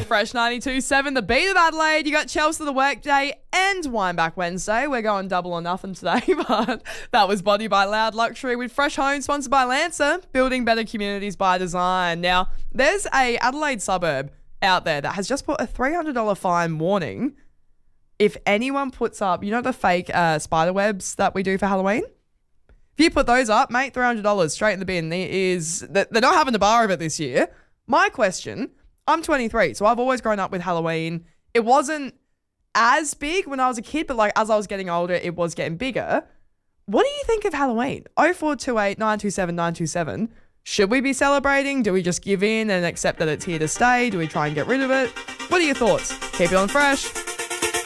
Fresh 92.7, the beat of Adelaide. You got Chelsea the Workday and Wineback Wednesday. We're going double or nothing today, but that was Body by Loud Luxury with Fresh Home, sponsored by Lancer, building better communities by design. Now, there's a Adelaide suburb out there that has just put a $300 fine warning if anyone puts up, you know, the fake spider webs that we do for Halloween? If you put those up, mate, $300 straight in the bin. They're not having a bar of it this year. My question, I'm 23, so I've always grown up with Halloween. It wasn't as big when I was a kid, but like as I was getting older, it was getting bigger. What do you think of Halloween? 0428 927 927. Should we be celebrating? Do we just give in and accept that it's here to stay? Do we try and get rid of it? What are your thoughts? Keep it on Fresh.